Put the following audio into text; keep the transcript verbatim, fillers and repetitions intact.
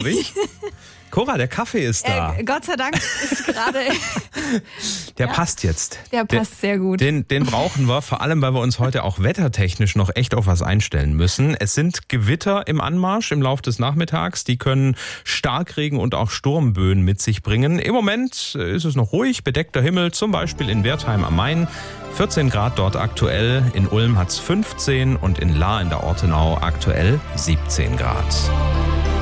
glaube ich. Cora, der Kaffee ist da. Äh, Gott sei Dank ist gerade... Der ja, passt jetzt. Der passt den, sehr gut. Den, den brauchen wir, vor allem, weil wir uns heute auch wettertechnisch noch echt auf was einstellen müssen. Es sind Gewitter im Anmarsch im Laufe des Nachmittags. Die können Starkregen und auch Sturmböen mit sich bringen. Im Moment ist es noch ruhig, bedeckter Himmel, zum Beispiel in Wertheim am Main. vierzehn Grad dort aktuell. In Ulm hat es fünfzehn und in Lahr in der Ortenau aktuell siebzehn Grad.